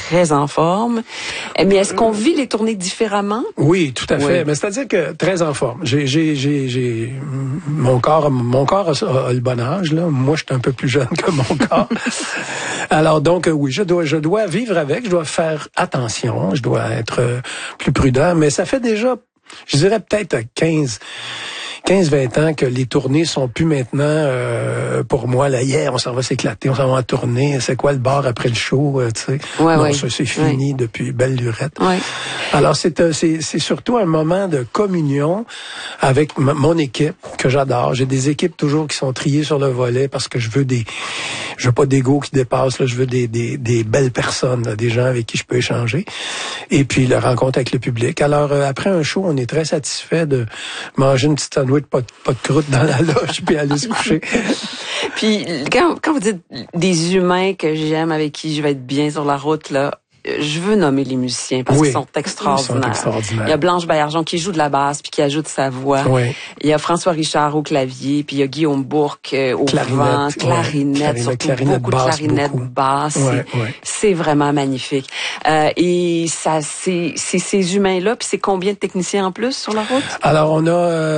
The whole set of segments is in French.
très en forme. Mais est-ce qu'on vit les tournées différemment? Oui, tout à fait. Mais c'est-à-dire que très en forme. J'ai mon corps a le bon âge, là. Moi, je suis un peu plus jeune que mon corps. Alors donc, oui, je dois vivre avec, je dois faire attention, je dois être plus prudent, mais ça fait déjà, je dirais peut-être 15-20 ans que les tournées sont plus maintenant pour moi. Là, hier, on s'en va s'éclater, on s'en va en tournée. C'est quoi le bar après le show, tu sais? Non, ça c'est fini depuis belle lurette. Ouais. Alors c'est surtout un moment de communion avec mon équipe que j'adore. J'ai des équipes toujours qui sont triées sur le volet parce que je veux pas d'ego qui dépasse. Là, je veux des belles personnes, là, des gens avec qui je peux échanger. Et puis la rencontre avec le public. Alors après un show, on est très satisfait de manger une petite sandwich, pas de croûte dans la loge, puis aller se coucher. Puis quand vous dites des humains que j'aime, avec qui je vais être bien sur la route, là, je veux nommer les musiciens parce qu'ils sont extraordinaires. Il y a Blanche Baillargeon qui joue de la basse puis qui ajoute sa voix. Oui. Il y a François Richard au clavier, puis il y a Guillaume Bourque au vent, clarinette, surtout beaucoup de clarinette basse. C'est vraiment magnifique. Et ça, c'est ces humains-là, puis c'est combien de techniciens en plus sur la route? Alors on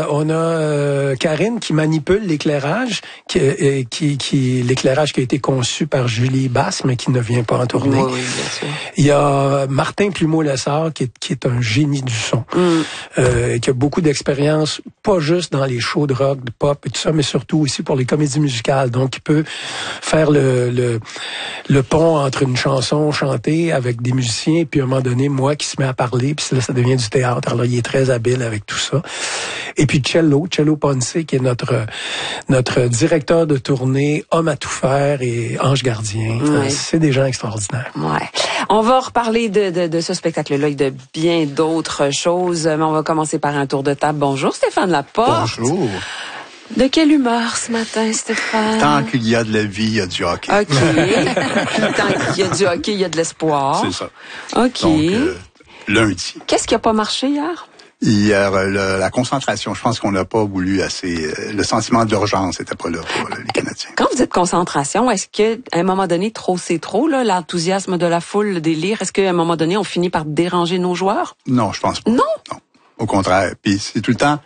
a Karine qui manipule l'éclairage, l'éclairage qui a été conçu par Julie Basse, mais qui ne vient pas en tournée. Oui, bien sûr. Il y a Martin Plumeau-Lessard qui est un génie du son, qui a beaucoup d'expérience, pas juste dans les shows de rock, de pop et tout ça, mais surtout aussi pour les comédies musicales. Donc, il peut faire le pont entre une chanson chantée avec des musiciens, puis à un moment donné, moi qui se met à parler, puis là, ça devient du théâtre. Alors là, il est très habile avec tout ça. Et puis Cello Ponce, qui est notre directeur de tournée, homme à tout faire et ange gardien. C'est des gens extraordinaires. Ouais. On va reparler de ce spectacle-là et de bien d'autres choses, mais on va commencer par un tour de table. Bonjour Stéphane Laporte. Bonjour. De quelle humeur ce matin, Stéphane? Tant qu'il y a de la vie, il y a du hockey. OK. Tant qu'il y a du hockey, il y a de l'espoir. C'est ça. OK. Donc, lundi. Qu'est-ce qui n'a pas marché hier? Hier, la concentration, je pense qu'on n'a pas voulu assez. Le sentiment d'urgence n'était pas là pour les Canadiens. Quand vous dites concentration, est-ce qu'à un moment donné, trop c'est trop, là, l'enthousiasme de la foule, le délire, est-ce qu'à un moment donné, on finit par déranger nos joueurs? Non, je pense pas. Non? Non. Au contraire. Puis c'est tout le temps.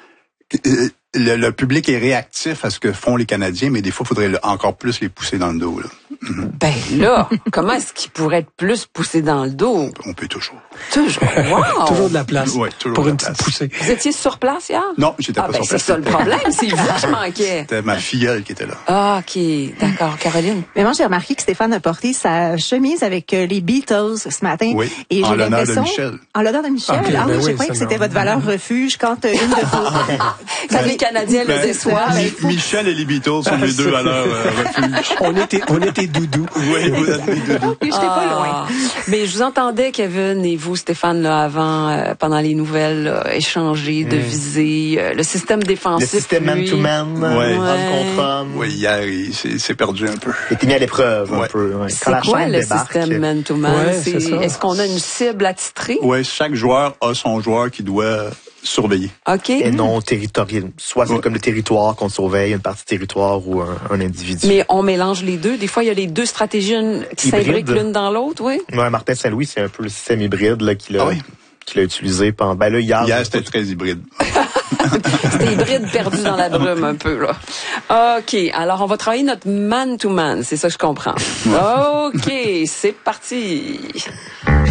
Le public est réactif à ce que font les Canadiens, mais des fois, il faudrait encore plus les pousser dans le dos. Là. Ben là, comment est-ce qu'ils pourraient être plus poussés dans le dos? On peut toujours. Toujours? Wow! Toujours de la place. Oui, toujours pour de une la place. Petite poussée. Vous étiez sur place hier? Non, j'étais pas sur place. C'est ça le problème, c'est vous qui manquait. C'était ma filleule qui était là. Ah, OK. D'accord. Caroline? Mais moi, j'ai remarqué que Stéphane a porté sa chemise avec les Beatles ce matin. Oui, et en l'honneur de Michel. En l'honneur de Michel? Okay, ah oui, je croyais que c'était votre valeur refuge quand une de vos... Quand les Canadiens le déçoivent. Michel et les Beatles sont les deux valeurs refuge. On était doudous. Oui, vous êtes des doudous. J'étais pas loin. Mais je vous entendais, Kevin, et vous, Stéphane, là, avant, pendant les nouvelles, là, échanger, deviser, le système défensif. Le système man-to-man, homme contre homme. Oui, hier, il s'est perdu un peu. Il était mis à l'épreuve un peu. Ouais. C'est quoi le système man-to-man? Est-ce qu'on a une cible attitrée? Oui, chaque joueur a son joueur qui doit surveiller. OK. Et non territorial. Soit c'est comme le territoire qu'on surveille, une partie territoire ou un individu. Mais on mélange les deux. Des fois, il y a les deux stratégies qui s'imbriquent l'une dans l'autre, oui? Ouais, Martin Saint-Louis, c'est un peu le système hybride là, qu'il a utilisé pendant... Ben là, hier c'était très hybride. C'était hybride perdu dans la brume un peu, là. OK. Alors, on va travailler notre man-to-man. C'est ça que je comprends. OK. C'est parti.